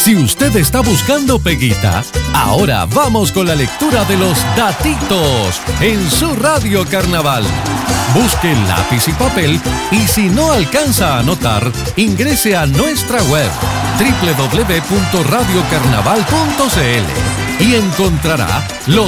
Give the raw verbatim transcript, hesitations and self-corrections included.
Si usted está buscando peguita, ahora vamos con la lectura de los datitos en su Radio Carnaval. Busque lápiz y papel y si no alcanza a anotar, ingrese a nuestra web doble u doble u doble u punto radio carnaval punto c l y encontrará los